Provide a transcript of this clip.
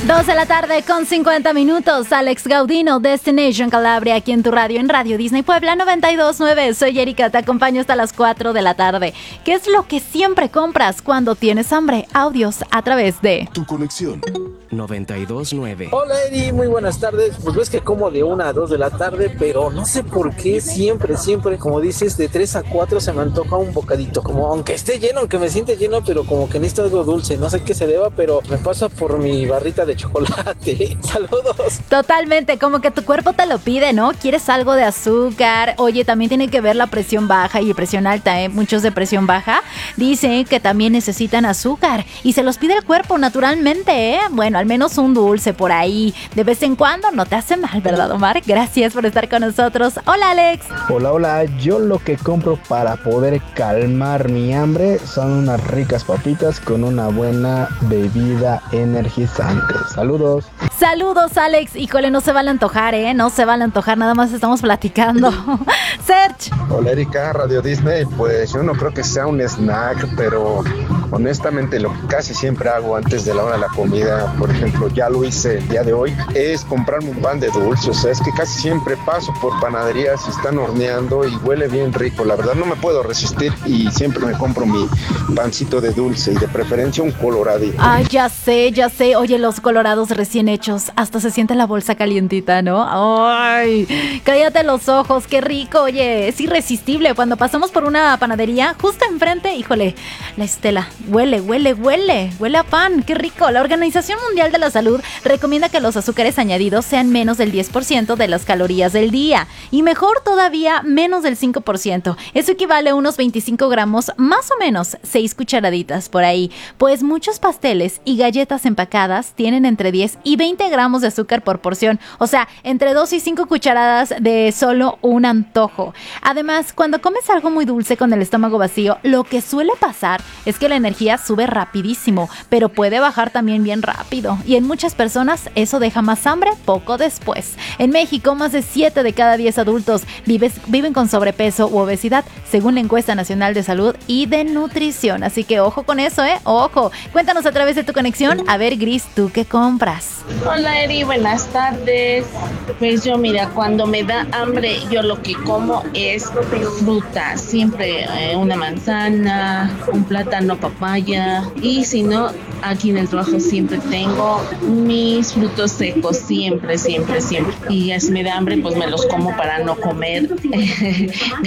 2 de la tarde con 50 minutos. Alex Gaudino, Destination Calabria, aquí en tu radio, en Radio Disney Puebla 92.9. Soy Erika, te acompaño hasta las 4 de la tarde. ¿Qué es lo que siempre compras cuando tienes hambre? Audios a través de Tu Conexión 92.9. Hola Eri, muy buenas tardes. Pues ves que como de 1 a 2 de la tarde, pero no sé por qué siempre, como dices, de 3 a 4 se me antoja un bocadito. Como aunque esté lleno, aunque me siente lleno, pero como que necesito algo dulce. No sé qué se deba, pero me pasa por mi barrita de chocolate. Saludos. Totalmente, como que tu cuerpo te lo pide, ¿no? Quieres algo de azúcar. Oye, también tiene que ver la presión baja y presión alta, ¿eh? Muchos de presión baja dicen que también necesitan azúcar y se los pide el cuerpo naturalmente, ¿eh? Bueno, al menos un dulce por ahí de vez en cuando no te hace mal, ¿verdad, Omar? Gracias por estar con nosotros. Hola, Alex. Hola, yo lo que compro para poder calmar mi hambre son unas ricas papitas con una buena bebida energizante. Saludos. Saludos, Alex. Híjole, no se van a antojar, ¿eh? No se van a antojar, nada más estamos platicando. Serge. Hola Erika, Radio Disney. Pues yo no creo que sea un snack, pero honestamente lo que casi siempre hago antes de la hora de la comida, por ejemplo, ya lo hice el día de hoy, es comprarme un pan de dulce. O sea, es que casi siempre paso por panaderías y están horneando y huele bien rico. La verdad no me puedo resistir y siempre me compro mi pancito de dulce y de preferencia un coloradito. Ay, ya sé. Oye, los colorados recién hechos, hasta se siente la bolsa calientita, ¿no? Ay, cállate los ojos, qué rico. Oye, es irresistible. Cuando pasamos por una panadería, justo enfrente, híjole, la estela, huele a pan, qué rico. La Organización Mundial de la Salud recomienda que los azúcares añadidos sean menos del 10% de las calorías del día y mejor todavía menos del 5%. Eso equivale a unos 25 gramos, más o menos 6 cucharaditas por ahí. Pues muchos pasteles y galletas empacadas tienen entre 10 y 20 gramos de azúcar por porción, o sea, entre 2 y 5 cucharadas de solo un antojo. Además, cuando comes algo muy dulce con el estómago vacío, lo que suele pasar es que la energía sube rapidísimo, pero puede bajar también bien rápido, y en muchas personas eso deja más hambre poco después. En México, más de 7 de cada 10 adultos viven con sobrepeso u obesidad, según la encuesta nacional de salud y de nutrición, así que ojo con eso, ojo. Cuéntanos a través de tu conexión. A ver, Gris, ¿tú qué compras? Hola Eri, buenas tardes. Pues yo, mira, cuando me da hambre, yo lo que como es fruta, siempre una manzana, un plátano, papaya, y si no, aquí en el trabajo siempre tengo mis frutos secos, siempre, y si me da hambre, pues me los como para no comer